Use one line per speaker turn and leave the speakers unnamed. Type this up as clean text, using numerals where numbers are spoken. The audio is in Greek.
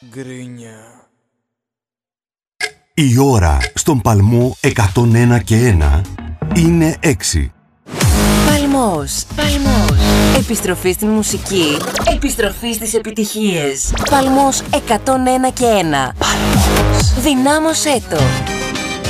Γκρίνια.
Η ώρα στον Παλμό 101 και 1 είναι 6.
Παλμός. Επιστροφή στην μουσική. Επιστροφή στις επιτυχίες. Παλμός 101 και 1. Παλμός. Δυνάμωσέ το.